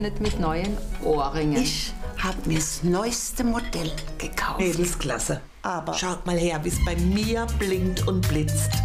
Nicht mit neuen Ohrringen. Ich habe mir das neueste Modell gekauft. Mädelsklasse. Aber schaut mal her, wie es bei mir blinkt und blitzt.